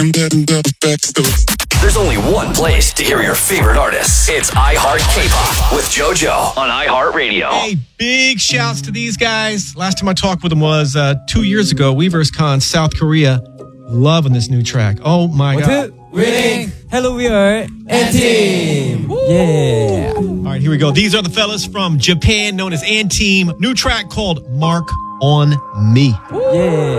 There's only one place to hear your favorite artists. It's iHeart K-Pop with JoJo on iHeartRadio. Hey, big shouts to these guys. Last time I talked with them was 2 years ago. WeverseCon, South Korea. Loving this new track. Oh my God. Winning. Hello, we are N-Team. Yeah. All right, here we go. These are the fellas from Japan known as N-Team. New track called Mark on Me. Yeah.